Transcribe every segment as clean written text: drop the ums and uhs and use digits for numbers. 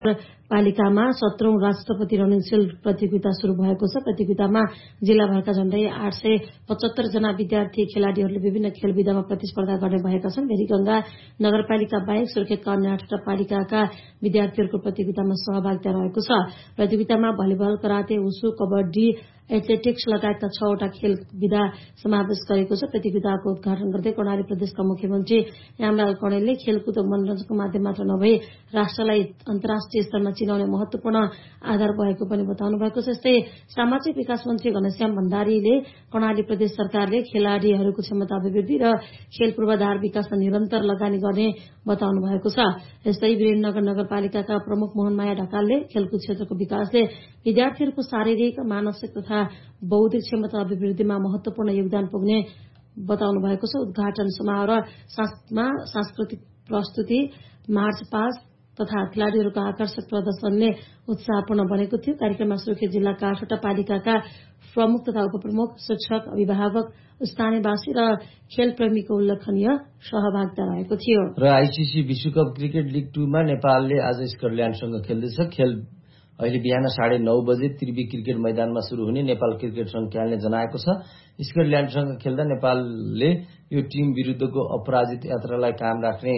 पालिकामा 17औं राष्ट्रपति running shield प्रतियोगिता शुरू भएको छ। प्रतियोगितामा जिल्लाभरका झण्डै 875 जना विद्यार्थी खेलाड़ीहरूले विभिन्न खेल विधामा प्रतिस्पर्धा गर्ने भएका छन्। भेरीगंगा नगरपालिका बाहेक सुर्खेतका अन्य 8वटा पालिकाका विद्यार्थीहरूको प्रतियोगितामा सहभागिता रहेको छ। प्रतियोगितामा भलिबल, कराते, उसु, कबड्डी, एथलेटिक्स लगायतका 6वटा खेल विधा समावेश गरेको छ। प्रतियोगिताको उद्घाटन गर्दै कर्णाली प्रदेशका मुख्यमन्त्री यामलाल कौडेलले खेलकुद मनोरञ्जनको माध्यम मात्र नभई राष्ट्रलाई अन्तर्राष्ट्रिय स्तरमा चिनाउने महत्वपूर्ण आधार भएको पनि बताउनु भएको छ। यस्तै सामाजिक विकास मन्त्री घनश्याम भण्डारीले कर्णाली प्रदेश सरकारले खेलाड़ीहरूको क्षमता अभिवृद्धि र खेल पूर्वाधार विकासमा निरन्तर लगानी गर्ने बताउनु भएको छ। यस्तै वीरेन्द्रनगर नगरपालिकाका प्रमुख मोहनमाया ढकालले खेलकुद क्षेत्रको विकासले विद्यार्थीहरूको शारीरिक, मानसिक तथा बौद्धिक क्षमता अभिवृद्धिमा महत्वपूर्ण योगदान पुग्ने बताउनु भएको छ। उद्घाटन समारोहमा सांस्कृतिक प्रस्तुति, मार्च पास्ट तथा खेलाड़ीहरूको आकर्षक प्रदर्शनले उत्साहपूर्ण बनेको थियो। कार्यक्रममा सुर्खेत जिल्लाका 8वटा पालिकाका प्रमुख तथा उपप्रमुख, शिक्षक, अभिभावक, स्थानीयवासी र खेल प्रेमीको उल्लेखनीय सहभागिता रहेको थियो। र आईसीसी विश्वकप क्रिकेट लिग 2 मा नेपालले आज स्कटल्याण्डसँग खेल्दैछ। खेल अहिले बिहान 9:30 बजे त्रिवी क्रिकेट मैदानमा शुरू हुने नेपाल क्रिकेट संघले जनाएको छ। स्कटल्याण्डसँग खेल्दा नेपालले यो टिम विरुद्धको अपराजित यात्रालाई कायम राख्ने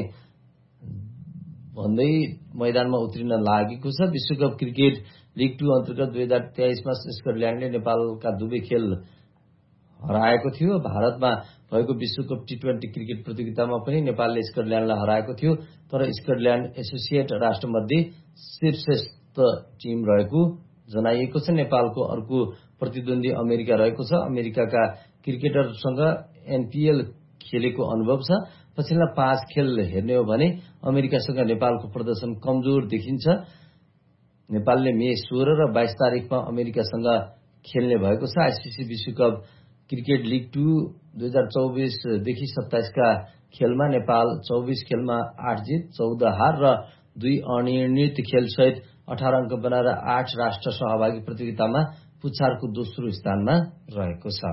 भन्दै मैदानमा उत्रिन लागेको छ। विश्वकप क्रिकेट लिग 2 अन्तर्गत 2023 मा स्कटल्याण्डले नेपालका दुवै खेल हराएको थियो। भारतमा भएको विश्वकप टी20 क्रिकेट प्रतियोगितामा पनि नेपालले स्कटल्याण्डलाई हराएको थियो। तर स्कटल्याण्ड एसोसिएट राष्ट्रमध्ये शीर्षस्थ टिम रहेको जनाइएको छ। नेपालको अर्को प्रतिद्वन्दी अमेरिका रहेको छ। अमेरिकाका क्रिकेटरसँग एनपीएल खेलेको अनुभव छ। पछिल्ला 5 खेल हेर्ने हो भने अमेरिकासँग नेपालको प्रदर्शन कमजोर देखिन्छ। नेपालले मे 16 र 22 तारिखमा अमेरिकासँग खेल्ने भएको छ। आईसीसी विश्वकप क्रिकेट लिग 2 2024 देखि 27 का खेलमा नेपाल 24 खेलमा 8 जित, 14 हार र 2 अनिर्णित खेल सहित 18 अङ्क बनाएर 8 राष्ट्र सहभागी प्रतियोगितामा पुछारको दोस्रो स्थानमा रहेको छ।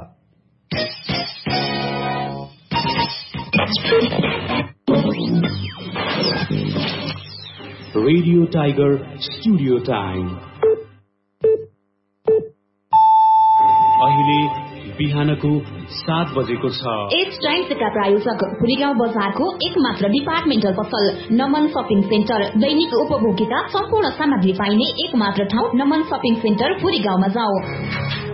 Radio tiger studio time. अहिले बिहानको 7 बजेको छ। इट्स टाइम्सका प्रायोजक भुरीगाउँ बजारको एकमात्र डिपार्टमेन्टल पसल नमन शपिङ सेन्टर। दैनिक उपभोक्ता सम्पूर्ण सामग्री पाइने एकमात्र ठाउँ नमन शपिङ सेन्टर भुरीगाउँमा जाऊ।